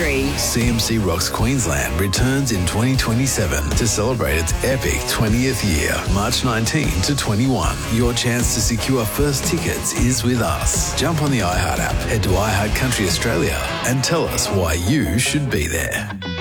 country. CMC Rocks Queensland returns in 2027 to celebrate its epic 20th year, March 19 to 21. Your chance to secure first tickets is with us. Jump on the iHeart app, head to iHeart Country Australia and tell us why you should be there.